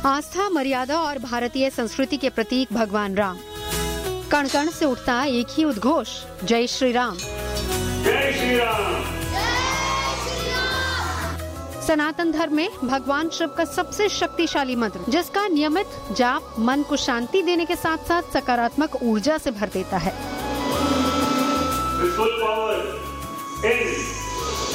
आस्था, मर्यादा और भारतीय संस्कृति के प्रतीक भगवान राम। कण कण से उठता एक ही उद्घोष, जय श्री राम। जय श्री राम। सनातन धर्म में भगवान शिव का सबसे शक्तिशाली मंत्र, जिसका नियमित जाप मन को शांति देने के साथ साथ सकारात्मक ऊर्जा से भर देता है। With full power in